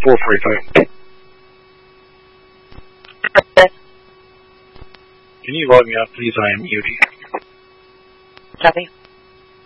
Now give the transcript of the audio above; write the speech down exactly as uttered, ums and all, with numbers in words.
four forty-five. Can you log me out, please? I am muted. Copy.